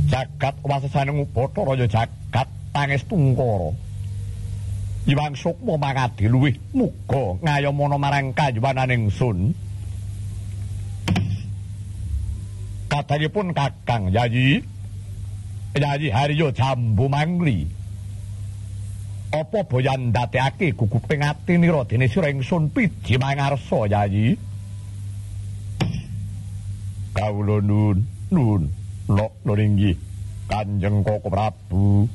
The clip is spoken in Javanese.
Jagat wasesaning Bathara ya jagat pangestu ngkara. Iwang Sukma mangadi luwih muga ngayomana marang kayuwananing sun. Kathahipun Kakang Yayi Harya Jambu Mangli. Apa boyan ndadekake guguping atinira dene sira ingsun pidhi mangarsa Yayi? Kawula nun lok nuringgi Kanjeng Koko Prabu.